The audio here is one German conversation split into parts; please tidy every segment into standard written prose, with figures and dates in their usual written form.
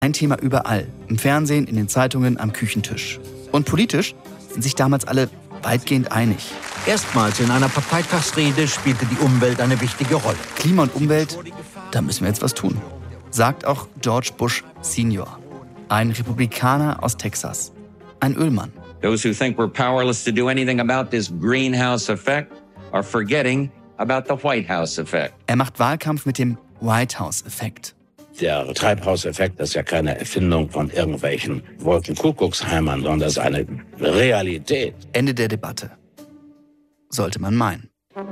Ein Thema überall, im Fernsehen, in den Zeitungen, am Küchentisch. Und politisch sind sich damals alle weitgehend einig. Erstmals in einer Parteitagsrede spielte die Umwelt eine wichtige Rolle. Klima und Umwelt, da müssen wir jetzt was tun, sagt auch George Bush Senior, ein Republikaner aus Texas, ein Ölmann. Those who think we're powerless to do anything about this greenhouse effect are forgetting about the White House effect. Er macht Wahlkampf mit dem White House-Effekt. Der Treibhauseffekt ist ja keine Erfindung von irgendwelchen Wolkenkuckucksheimern, sondern das ist eine Realität. Ende der Debatte. Sollte man meinen.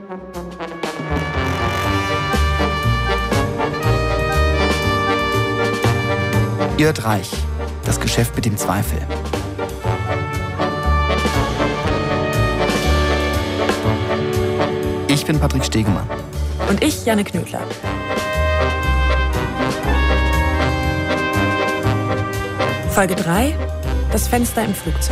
Ihr hört Reich, das Geschäft mit dem Zweifel. Ich bin Patrick Stegemann. Und ich, Janne Knödler. Folge 3: Das Fenster im Flugzeug.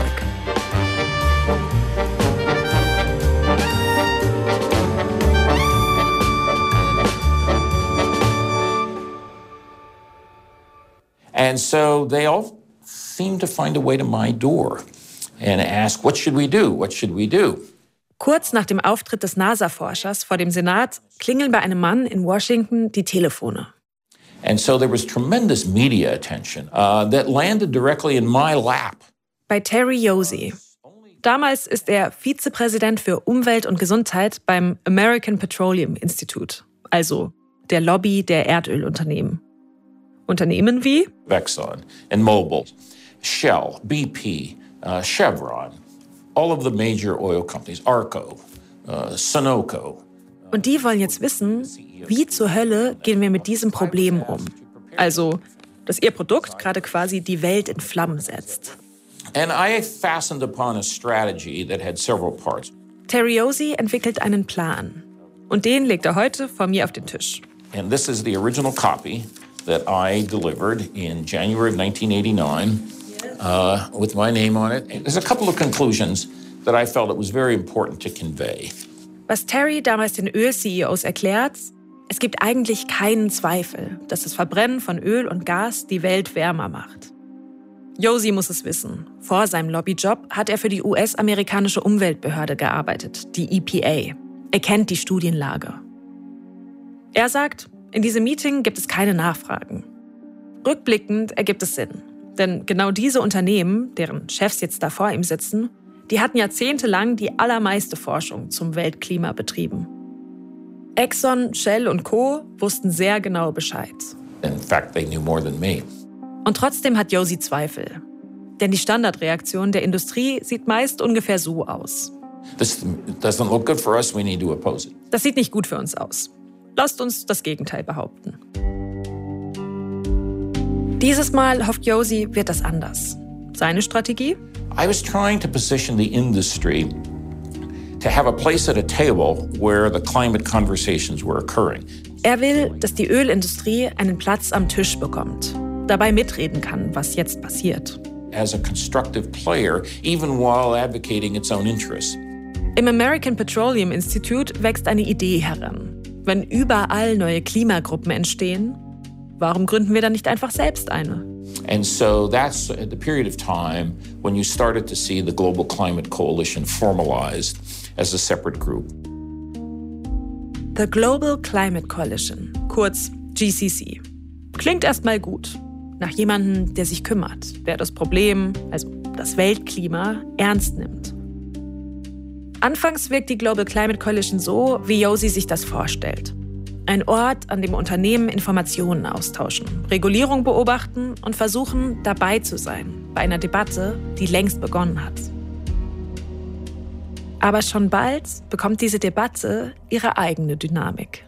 And so they all seem to find a way to my door and ask, what should we do? What should we do? Kurz nach dem Auftritt des NASA-Forschers vor dem Senat klingeln bei einem Mann in Washington die Telefone. And so there was tremendous media attention that landed directly in my lap. Bei Terry Yosi. Damals ist er Vizepräsident für Umwelt und Gesundheit beim American Petroleum Institute, also der Lobby der Erdölunternehmen. Unternehmen wie Exxon and Mobil, Shell, BP, Chevron, all of the major oil companies, Arco, Sunoco. Und die wollen jetzt wissen, wie zur Hölle gehen wir mit diesem Problem um? Also, dass ihr Produkt gerade quasi die Welt in Flammen setzt. And I fastened upon a strategy that had several parts. Terry Yosi entwickelt einen Plan. Und den legt er heute vor mir auf den Tisch. And this is the original copy that I delivered in January of 1989 with my name on it. And there's a couple of conclusions that I felt it was very important to convey. Was Terry damals den Öl-CEOs erklärt: Es gibt eigentlich keinen Zweifel, dass das Verbrennen von Öl und Gas die Welt wärmer macht. Yosi muss es wissen. Vor seinem Lobbyjob hat er für die US-amerikanische Umweltbehörde gearbeitet, die EPA. Er kennt die Studienlage. Er sagt, in diesem Meeting gibt es keine Nachfragen. Rückblickend ergibt es Sinn. Denn genau diese Unternehmen, deren Chefs jetzt da vor ihm sitzen, die hatten jahrzehntelang die allermeiste Forschung zum Weltklima betrieben. Exxon, Shell und Co. wussten sehr genau Bescheid. In fact, they knew more than me. Und trotzdem hat Yosi Zweifel. Denn die Standardreaktion der Industrie sieht meist ungefähr so aus. This doesn't look good for us, we need to oppose it. Das sieht nicht gut für uns aus. Lasst uns das Gegenteil behaupten. Dieses Mal hofft Yosi, wird das anders. Seine Strategie? I was trying to position the industry to have a place at a table where the climate conversations were occurring. Er will, dass die Ölindustrie einen Platz am Tisch bekommt, dabei mitreden kann, was jetzt passiert. As a constructive player, even while advocating its own interests. Im American Petroleum Institute wächst eine Idee heran. Wenn überall neue Klimagruppen entstehen, warum gründen wir dann nicht einfach selbst eine? And so that's the period of time when you started to see the Global Climate Coalition formalized as a separate group. The Global Climate Coalition, kurz GCC. Klingt erstmal gut. Nach jemandem, der sich kümmert, der das Problem, also das Weltklima, ernst nimmt. Anfangs wirkt die Global Climate Coalition so, wie Yosi sich das vorstellt. Ein Ort, an dem Unternehmen Informationen austauschen, Regulierung beobachten und versuchen, dabei zu sein bei einer Debatte, die längst begonnen hat. Aber schon bald bekommt diese Debatte ihre eigene Dynamik.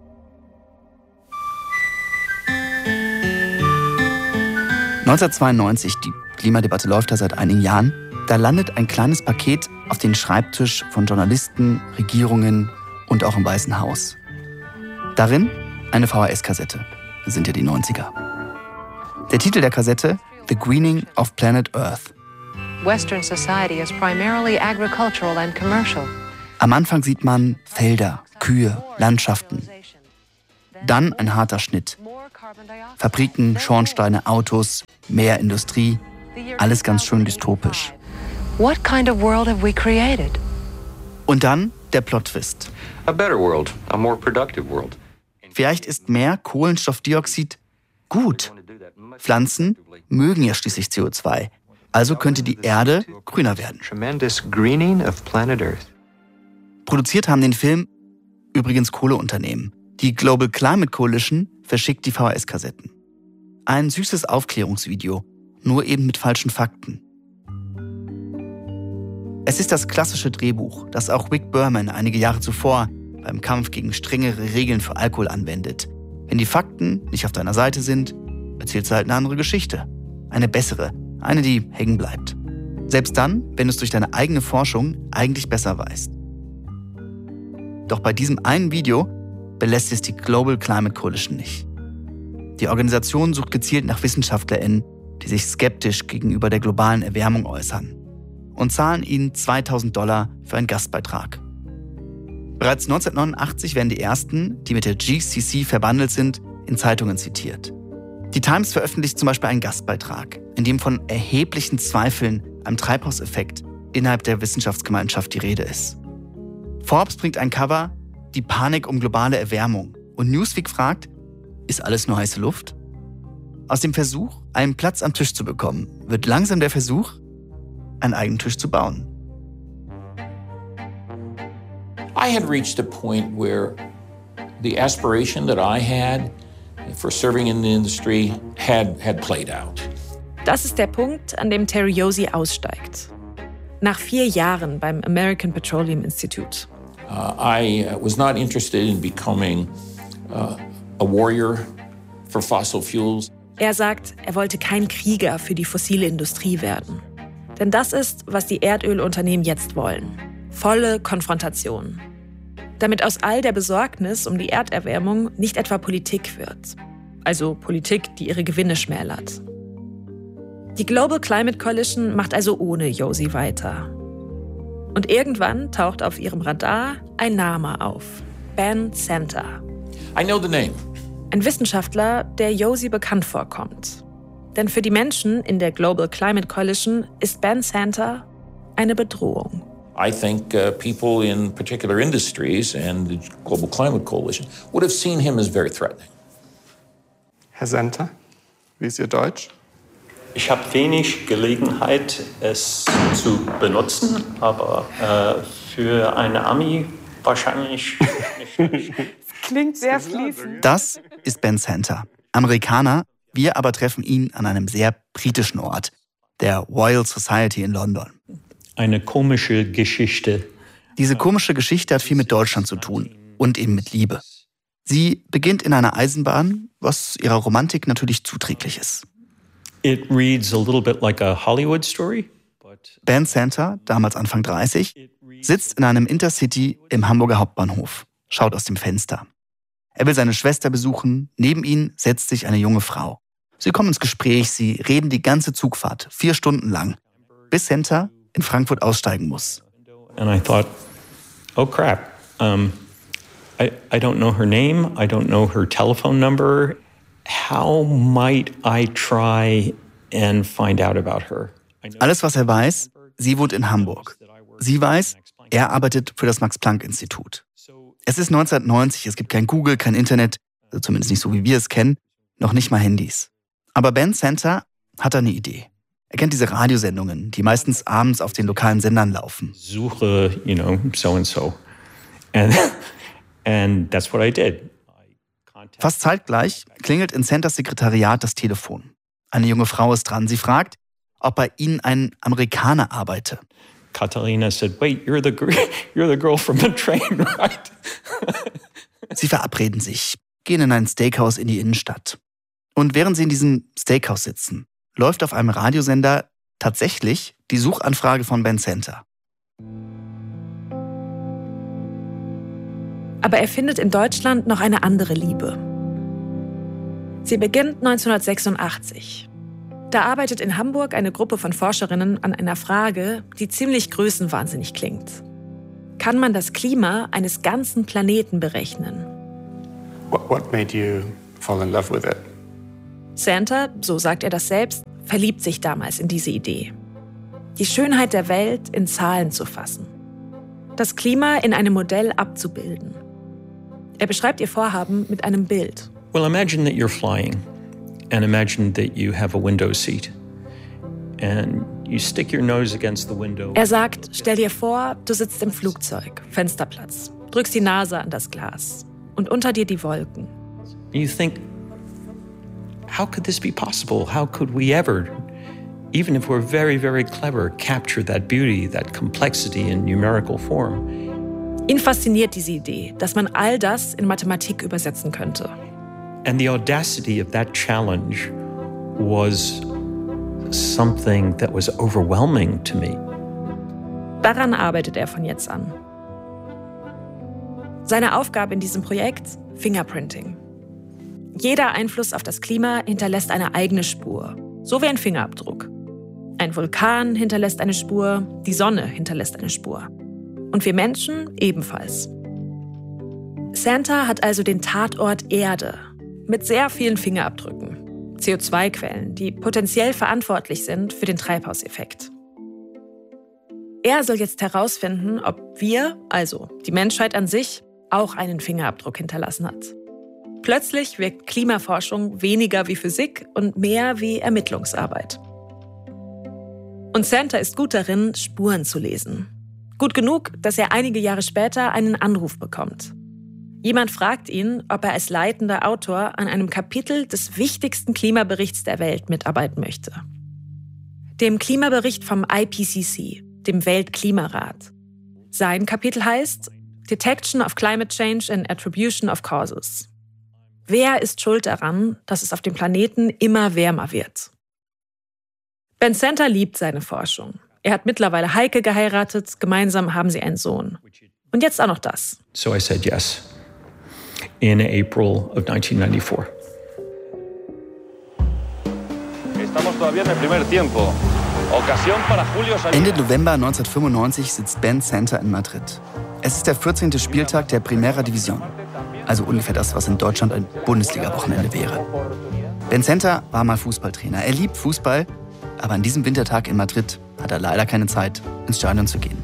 (1992), die Klimadebatte läuft da seit einigen Jahren, da landet ein kleines Paket auf den Schreibtisch von Journalisten, Regierungen und auch im Weißen Haus. Darin eine VHS-Kassette. Das sind ja die 90er. Der Titel der Kassette: The Greening of Planet Earth. Western society is primarily agricultural and commercial. Am Anfang sieht man Felder, Kühe, Landschaften. Dann ein harter Schnitt. Fabriken, Schornsteine, Autos, mehr Industrie. Alles ganz schön dystopisch. What kind of world have we created? Und dann der Plot-Twist. A better world, a more productive world. Vielleicht ist mehr Kohlenstoffdioxid gut. Pflanzen mögen ja schließlich CO2. Also könnte die Erde grüner werden. Tremendous greening of planet Earth. Produziert haben den Film übrigens Kohleunternehmen. Die Global Climate Coalition verschickt die VHS-Kassetten. Ein süßes Aufklärungsvideo, nur eben mit falschen Fakten. Es ist das klassische Drehbuch, das auch Rick Berman einige Jahre zuvor beim Kampf gegen strengere Regeln für Alkohol anwendet. Wenn die Fakten nicht auf deiner Seite sind, erzählst du halt eine andere Geschichte. Eine bessere, eine, die hängen bleibt. Selbst dann, wenn du es durch deine eigene Forschung eigentlich besser weißt. Doch bei diesem einen Video belässt es die Global Climate Coalition nicht. Die Organisation sucht gezielt nach WissenschaftlerInnen, die sich skeptisch gegenüber der globalen Erwärmung äußern und zahlen ihnen $2.000 für einen Gastbeitrag. Bereits 1989 werden die ersten, die mit der GCC verbandelt sind, in Zeitungen zitiert. Die Times veröffentlicht zum Beispiel einen Gastbeitrag, in dem von erheblichen Zweifeln am Treibhauseffekt innerhalb der Wissenschaftsgemeinschaft die Rede ist. Forbes bringt ein Cover, die Panik um globale Erwärmung. Und Newsweek fragt, ist alles nur heiße Luft? Aus dem Versuch, einen Platz am Tisch zu bekommen, wird langsam der Versuch, einen eigenen Tisch zu bauen. I had reached a point where the aspiration that I had for serving in the industry had played out. Das ist der Punkt, an dem Terry Josi aussteigt. Nach 4 Jahren beim American Petroleum Institute. I was not interested in becoming a warrior for fossil fuels. Er sagt, er wollte kein Krieger für die fossile Industrie werden. Denn das ist, was die Erdölunternehmen jetzt wollen. Volle Konfrontation. Damit aus all der Besorgnis um die Erderwärmung nicht etwa Politik wird. Also Politik, die ihre Gewinne schmälert. Die Global Climate Coalition macht also ohne Josi weiter. Und irgendwann taucht auf ihrem Radar ein Name auf. Ben Center. I know the name. Ein Wissenschaftler, der Josi bekannt vorkommt. Denn für die Menschen in der Global Climate Coalition ist Ben Center eine Bedrohung. I think people in particular industries and the Global Climate Coalition would have seen him as very threatening. Herr Center, wie ist Ihr Deutsch? Ich habe wenig Gelegenheit, es zu benutzen, aber für eine Ami wahrscheinlich nicht. Klingt sehr fließend. Das ist Ben Center, Amerikaner. Wir aber treffen ihn an einem sehr britischen Ort, der Royal Society in London. Eine komische Geschichte. Diese komische Geschichte hat viel mit Deutschland zu tun und eben mit Liebe. Sie beginnt in einer Eisenbahn, was ihrer Romantik natürlich zuträglich ist. It reads a little bit like a Hollywood story. Ben Center, damals Anfang 30, sitzt in einem Intercity im Hamburger Hauptbahnhof, schaut aus dem Fenster. Er will seine Schwester besuchen, neben ihm setzt sich eine junge Frau. Sie kommen ins Gespräch, sie reden die ganze Zugfahrt, 4 Stunden lang, bis Center in Frankfurt aussteigen muss. And I thought, oh crap, I don't know her name, I don't know her telephone number. How might I try and find out about her? Alles, was er weiß, sie wohnt in Hamburg. Sie weiß, er arbeitet für das Max-Planck-Institut. Es ist 1990, es gibt kein Google, kein Internet, also zumindest nicht so, wie wir es kennen, noch nicht mal Handys. Aber Ben Center hat eine Idee. Er kennt diese Radiosendungen, die meistens abends auf den lokalen Sendern laufen. Suche, so and so. And that's what I did. Fast zeitgleich klingelt in Centers Sekretariat das Telefon. Eine junge Frau ist dran. Sie fragt, ob bei ihnen ein Amerikaner arbeite. Catalina said, wait, you're the girl from the train, right? Sie verabreden sich, gehen in ein Steakhouse in die Innenstadt. Und während sie in diesem Steakhouse sitzen, läuft auf einem Radiosender tatsächlich die Suchanfrage von Ben Center. Aber er findet in Deutschland noch eine andere Liebe. Sie beginnt 1986. Da arbeitet in Hamburg eine Gruppe von Forscherinnen an einer Frage, die ziemlich größenwahnsinnig klingt. Kann man das Klima eines ganzen Planeten berechnen? What made you fall in love with it? Santa, so sagt er das selbst, verliebt sich damals in diese Idee. Die Schönheit der Welt in Zahlen zu fassen. Das Klima in einem Modell abzubilden. Er beschreibt ihr Vorhaben mit einem Bild. Well, imagine that you're flying and imagine that you have a window seat and you stick your nose against the window. Er sagt, stell dir vor, du sitzt im Flugzeug, Fensterplatz, drückst die Nase an das Glas und unter dir die Wolken. You think, how could this be possible? How could we ever, even if we're very, very clever, capture that beauty, that complexity in numerical form? Ihn fasziniert diese Idee, dass man all das in Mathematik übersetzen könnte. And the audacity of that challenge was something that was overwhelming to me. Daran arbeitet er von jetzt an. Seine Aufgabe in diesem Projekt? Fingerprinting. Jeder Einfluss auf das Klima hinterlässt eine eigene Spur, so wie ein Fingerabdruck. Ein Vulkan hinterlässt eine Spur, die Sonne hinterlässt eine Spur. Und wir Menschen ebenfalls. Santa hat also den Tatort Erde mit sehr vielen Fingerabdrücken, CO2-Quellen, die potenziell verantwortlich sind für den Treibhauseffekt. Er soll jetzt herausfinden, ob wir, also die Menschheit an sich, auch einen Fingerabdruck hinterlassen hat. Plötzlich wirkt Klimaforschung weniger wie Physik und mehr wie Ermittlungsarbeit. Und Santa ist gut darin, Spuren zu lesen. Gut genug, dass er einige Jahre später einen Anruf bekommt. Jemand fragt ihn, ob er als leitender Autor an einem Kapitel des wichtigsten Klimaberichts der Welt mitarbeiten möchte. Dem Klimabericht vom IPCC, dem Weltklimarat. Sein Kapitel heißt Detection of Climate Change and Attribution of Causes. Wer ist schuld daran, dass es auf dem Planeten immer wärmer wird? Ben Santa liebt seine Forschung. Er hat mittlerweile Heike geheiratet, gemeinsam haben sie einen Sohn. Und jetzt auch noch das. So I said yes in April of 1994. Ende November 1995 sitzt Ben Santa in Madrid. Es ist der 14. Spieltag der Primera División, also ungefähr das, was in Deutschland ein Bundesliga-Wochenende wäre. Ben Santa war mal Fußballtrainer. Er liebt Fußball, aber an diesem Wintertag in Madrid hat er leider keine Zeit, ins Stadion zu gehen.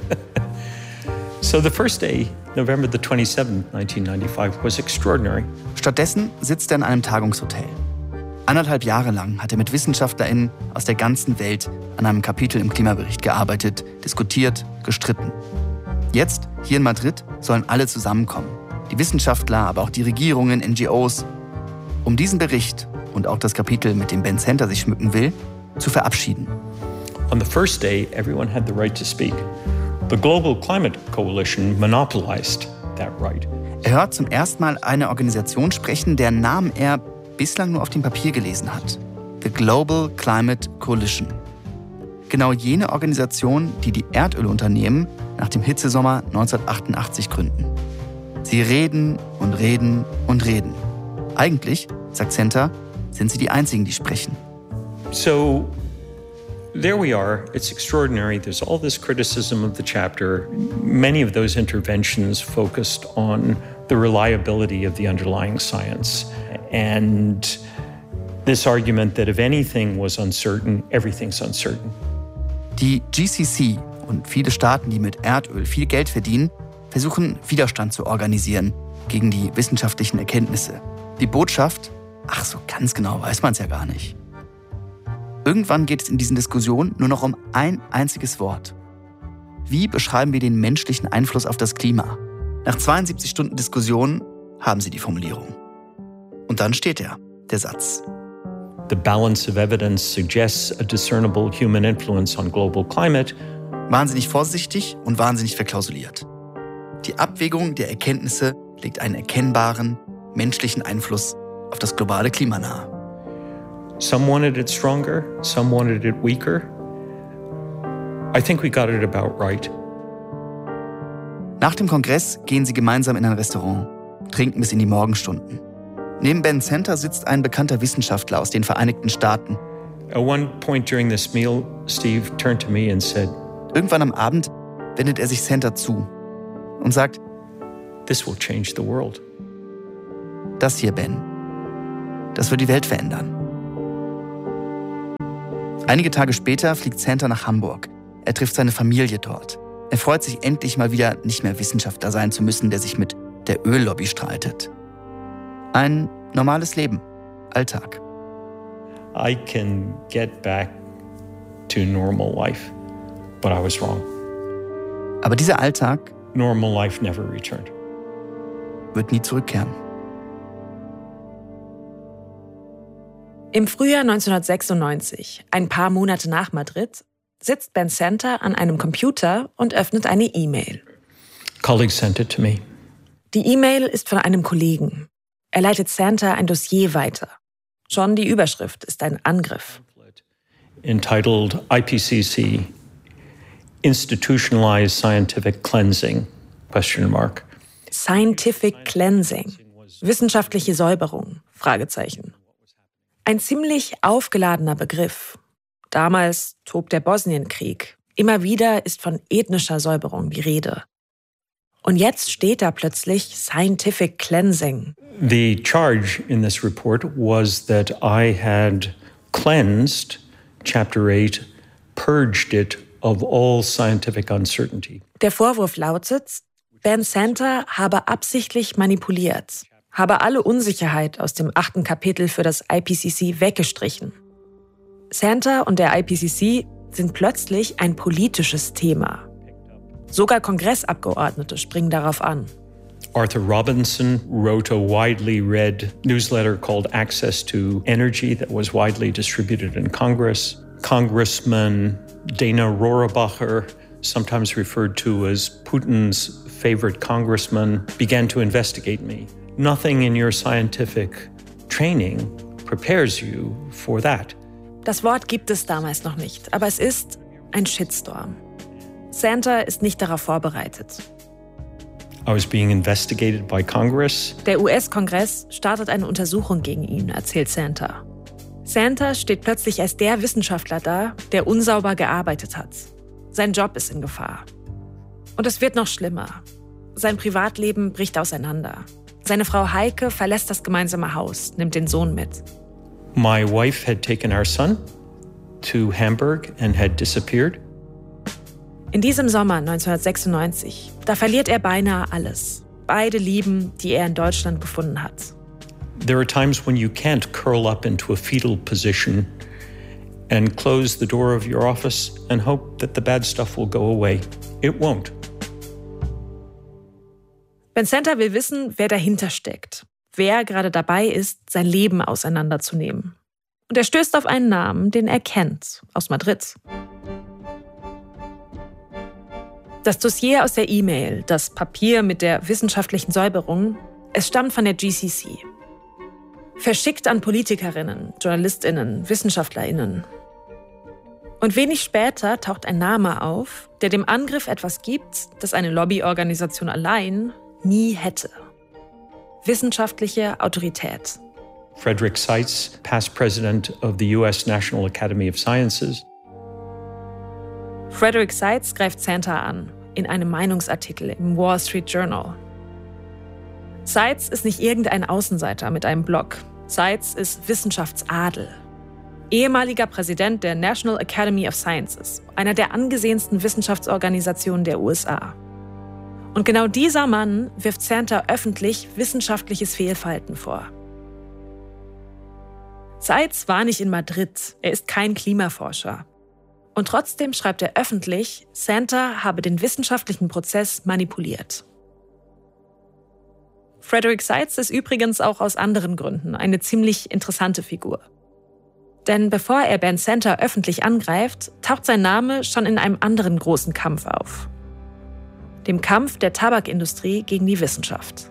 So the first day, November the 27th, 1995, was extraordinary. Stattdessen sitzt er in einem Tagungshotel. 1,5 Jahre lang hat er mit WissenschaftlerInnen aus der ganzen Welt an einem Kapitel im Klimabericht gearbeitet, diskutiert, gestritten. Jetzt, hier in Madrid, sollen alle zusammenkommen. Die Wissenschaftler, aber auch die Regierungen, NGOs, um diesen Bericht und auch das Kapitel, mit dem Ben Santa sich schmücken will, zu verabschieden. On the first day, everyone had the right to speak. The Global Climate Coalition monopolized that right. Er hört zum ersten Mal eine Organisation sprechen, deren Namen er bislang nur auf dem Papier gelesen hat. The Global Climate Coalition. Genau jene Organisation, die die Erdölunternehmen nach dem Hitzesommer 1988 gründen. Sie reden und reden und reden. Eigentlich, sagt Santa, sind sie die Einzigen, die sprechen. So there we are. It's extraordinary. There's all this criticism of the chapter. Many of those interventions focused on the reliability of the underlying science. And this argument that if anything was uncertain, everything's uncertain. Die GCC und viele Staaten, die mit Erdöl viel Geld verdienen, versuchen, Widerstand zu organisieren gegen die wissenschaftlichen Erkenntnisse. Die Botschaft, ach so ganz genau weiß man es ja gar nicht. Irgendwann geht es in diesen Diskussionen nur noch um ein einziges Wort. Wie beschreiben wir den menschlichen Einfluss auf das Klima? Nach 72 Stunden Diskussion haben sie die Formulierung. Und dann steht der Satz. The balance of evidence suggests a discernible human influence on global climate. Wahnsinnig vorsichtig und wahnsinnig verklausuliert. Die Abwägung der Erkenntnisse legt einen erkennbaren menschlichen Einfluss auf das globale Klima nahe. Some wanted it stronger, some wanted it weaker. I think we got it about right. Nach dem Kongress gehen sie gemeinsam in ein Restaurant, trinken bis in die Morgenstunden. Neben Ben Santa sitzt ein bekannter Wissenschaftler aus den Vereinigten Staaten. At one point during this meal, Steve turned to me and said, Irgendwann am Abend wendet er sich Santa zu und sagt, "This will change the world." Das hier, Ben. Das wird die Welt verändern. Einige Tage später fliegt Santa nach Hamburg. Er trifft seine Familie dort. Er freut sich endlich mal wieder, nicht mehr Wissenschaftler sein zu müssen, der sich mit der Öllobby streitet. Ein normales Leben, Alltag. I can get back to normal life, but I was wrong. Aber dieser Alltag Normal life never returned. Wird nie zurückkehren. Im Frühjahr 1996, ein paar Monate nach Madrid, sitzt Ben Santa an einem Computer und öffnet eine E-Mail. Colleague sent it to me. Die E-Mail ist von einem Kollegen. Er leitet Santa ein Dossier weiter. Schon die Überschrift ist ein Angriff. Entitled IPCC, Institutionalized Scientific Cleansing, ? Scientific Cleansing, wissenschaftliche Säuberung, ? Ein ziemlich aufgeladener Begriff. Damals tobt der Bosnienkrieg. Immer wieder ist von ethnischer Säuberung die Rede. Und jetzt steht da plötzlich Scientific Cleansing. The charge in this report was that I had cleansed Chapter 8, purged it of all scientific uncertainty. Der Vorwurf lautet, Ben Santa habe absichtlich manipuliert, habe alle Unsicherheit aus dem 8. Kapitel für das IPCC weggestrichen. Santa und der IPCC sind plötzlich ein politisches Thema. Sogar Kongressabgeordnete springen darauf an. Arthur Robinson wrote a widely read newsletter called Access to Energy that was widely distributed in Congress. Congressman Dana Rohrabacher, sometimes referred to as Putin's favorite congressman, began to investigate me. Nothing in your scientific training prepares you for that. Das Wort gibt es damals noch nicht, aber es ist ein Shitstorm. Santa ist nicht darauf vorbereitet. I was being investigated by Congress. Der US-Kongress startet eine Untersuchung gegen ihn, erzählt Santa. Santa steht plötzlich als der Wissenschaftler da, der unsauber gearbeitet hat. Sein Job ist in Gefahr. Und es wird noch schlimmer. Sein Privatleben bricht auseinander. Seine Frau Heike verlässt das gemeinsame Haus, nimmt den Sohn mit. My wife had taken our son to Hamburg and had disappeared. In diesem Sommer 1996, da verliert er beinahe alles. Beide Lieben, die er in Deutschland gefunden hat. There are times when you can't curl up into a fetal position and close the door of your office and hope that the bad stuff will go away. It won't. Ben Santa will wissen, wer dahinter steckt. Wer gerade dabei ist, sein Leben auseinanderzunehmen. Und er stößt auf einen Namen, den er kennt, aus Madrid. Das Dossier aus der E-Mail, das Papier mit der wissenschaftlichen Säuberung, es stammt von der GCC. Verschickt an Politikerinnen, JournalistInnen, WissenschaftlerInnen. Und wenig später taucht ein Name auf, der dem Angriff etwas gibt, das eine Lobbyorganisation allein nie hätte. Wissenschaftliche Autorität. Frederick Seitz, past president of the US National Academy of Sciences. Frederick Seitz greift Santa an, in einem Meinungsartikel im Wall Street Journal. Seitz ist nicht irgendein Außenseiter mit einem Blog. Seitz ist Wissenschaftsadel. Ehemaliger Präsident der National Academy of Sciences, einer der angesehensten Wissenschaftsorganisationen der USA. Und genau dieser Mann wirft Santa öffentlich wissenschaftliches Fehlverhalten vor. Seitz war nicht in Madrid, er ist kein Klimaforscher. Und trotzdem schreibt er öffentlich, Santa habe den wissenschaftlichen Prozess manipuliert. Frederick Seitz ist übrigens auch aus anderen Gründen eine ziemlich interessante Figur. Denn bevor er Ben Santa öffentlich angreift, taucht sein Name schon in einem anderen großen Kampf auf. Dem Kampf der Tabakindustrie gegen die Wissenschaft.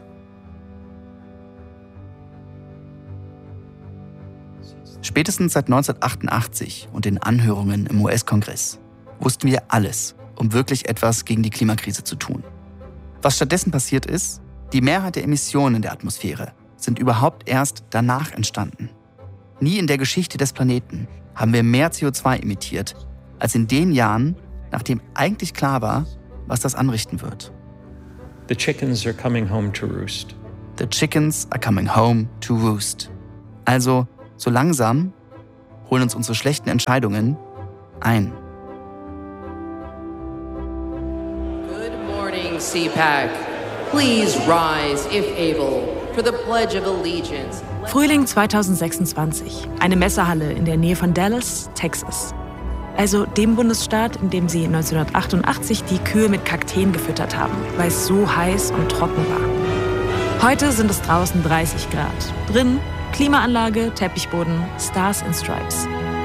Spätestens seit 1988 und den Anhörungen im US-Kongress wussten wir alles, um wirklich etwas gegen die Klimakrise zu tun. Was stattdessen passiert ist, die Mehrheit der Emissionen in der Atmosphäre sind überhaupt erst danach entstanden. Nie in der Geschichte des Planeten haben wir mehr CO2 emittiert, als in den Jahren, nachdem eigentlich klar war, was das anrichten wird. The chickens are coming home to roost. The chickens are coming home to roost. Also, so langsam holen uns unsere schlechten Entscheidungen ein. Good morning, CPAC. Please rise, if able, for the Pledge of Allegiance. Frühling 2026. Eine Messehalle in der Nähe von Dallas, Texas. Also dem Bundesstaat, in dem sie 1988 die Kühe mit Kakteen gefüttert haben, weil es so heiß und trocken war. Heute sind es draußen 30 Grad. Drin Klimaanlage, Teppichboden, Stars and Stripes.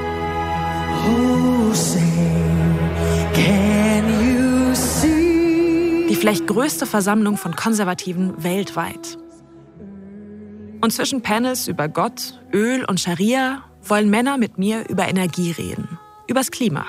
Die vielleicht größte Versammlung von Konservativen weltweit. Und zwischen Panels über Gott, Öl und Scharia wollen Männer mit mir über Energie reden. Übers Klima.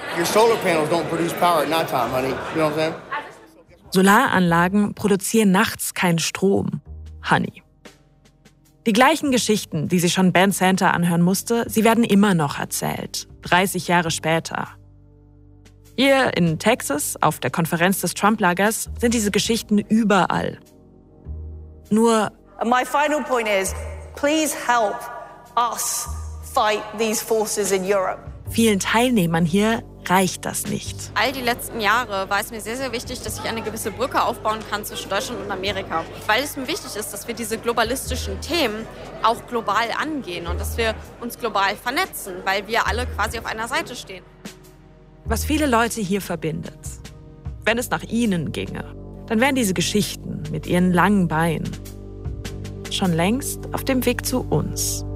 Solaranlagen produzieren nachts keinen Strom. Honey. Die gleichen Geschichten, die sie schon Ben Santa anhören musste, sie werden immer noch erzählt. 30 Jahre später. Hier in Texas, auf der Konferenz des Trump-Lagers, sind diese Geschichten überall. Nur My final point is, please help us fight these forces in Europe. Vielen Teilnehmern hier reicht das nicht. All die letzten Jahre war es mir sehr, sehr wichtig, dass ich eine gewisse Brücke aufbauen kann zwischen Deutschland und Amerika. Weil es mir wichtig ist, dass wir diese globalistischen Themen auch global angehen und dass wir uns global vernetzen, weil wir alle quasi auf einer Seite stehen. Was viele Leute hier verbindet. Wenn es nach ihnen ginge, dann wären diese Geschichten mit ihren langen Beinen schon längst auf dem Weg zu uns.